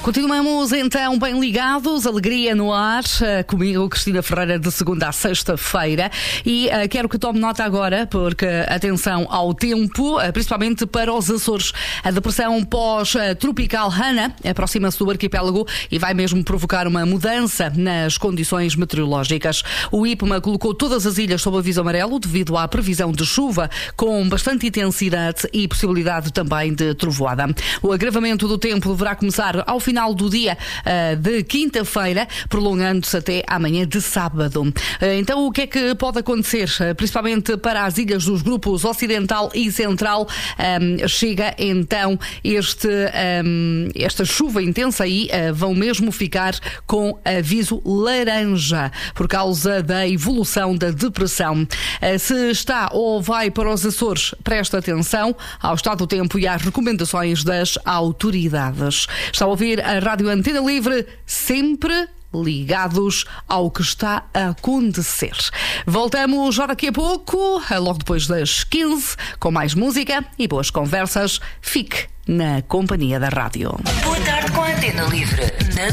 Continuamos então bem ligados, alegria no ar, comigo Cristina Ferreira, de segunda a sexta-feira, e quero que tome nota agora, porque atenção ao tempo, principalmente para os Açores. A depressão pós-tropical Hannah aproxima-se do arquipélago e vai mesmo provocar uma mudança nas condições meteorológicas. O IPMA colocou todas as ilhas sob aviso amarelo devido à previsão de chuva com bastante intensidade e possibilidade também de trovoada. O agravamento do tempo deverá começar ao final do dia de quinta-feira, prolongando-se até amanhã de sábado. Então, o que é que pode acontecer? Principalmente para as ilhas dos grupos Ocidental e Central, chega então esta chuva intensa e vão mesmo ficar com aviso laranja por causa da evolução da depressão. Se está ou vai para os Açores, presta atenção ao estado do tempo e às recomendações das autoridades. Está a ouvir a Rádio Antena Livre, sempre ligados ao que está a acontecer. Voltamos já daqui a pouco, logo depois das 15, com mais música e boas conversas. Fique na companhia da rádio. Boa tarde com a Antena Livre.